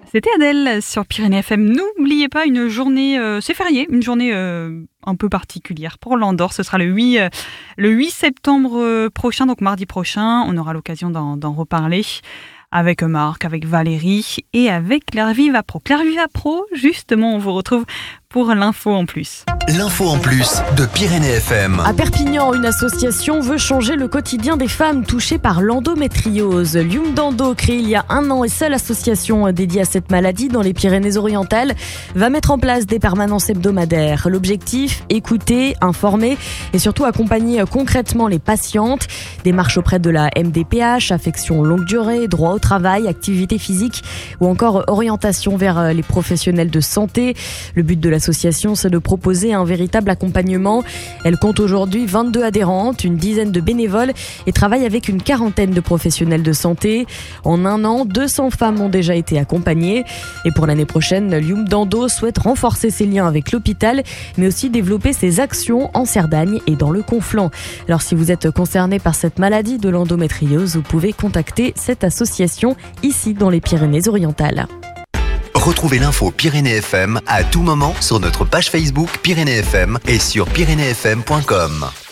C'était Adèle sur Pyrénées FM. N'oubliez pas une journée, c'est férié, une journée un peu particulière pour l'Andorre. Ce sera le 8 septembre prochain, donc mardi prochain. On aura l'occasion d'en reparler avec Marc, avec Valérie et avec Claire Vivapro. Claire Vivapro, justement, on vous retrouve pour l'info en plus. L'info en plus de Pyrénées FM. À Perpignan, une association veut changer le quotidien des femmes touchées par l'endométriose. Lium Dando, créée il y a 1 an et seule association dédiée à cette maladie dans les Pyrénées-Orientales, va mettre en place des permanences hebdomadaires. L'objectif, écouter, informer et surtout accompagner concrètement les patientes. Démarches auprès de la MDPH, affection longue durée, droit au travail, activité physique ou encore orientation vers les professionnels de santé. Le but de l'association, c'est de proposer un véritable accompagnement. Elle compte aujourd'hui 22 adhérentes, une dizaine de bénévoles et travaille avec une quarantaine de professionnels de santé. En 1 an, 200 femmes ont déjà été accompagnées. Et pour l'année prochaine, Lium Dando souhaite renforcer ses liens avec l'hôpital, mais aussi développer ses actions en Cerdagne et dans le Conflent. Alors si vous êtes concerné par cette maladie de l'endométriose, vous pouvez contacter cette association ici dans les Pyrénées-Orientales. Retrouvez l'info Pyrénées FM à tout moment sur notre page Facebook Pyrénées FM et sur pyrénéesfm.com.